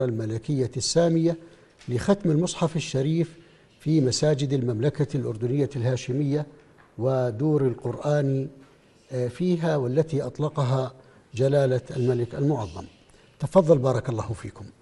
الملكية السامية لختم المصحف الشريف في مساجد المملكة الأردنية الهاشمية ودور القرآن فيها، والتي أطلقها جلالة الملك المعظم. تفضل بارك الله فيكم.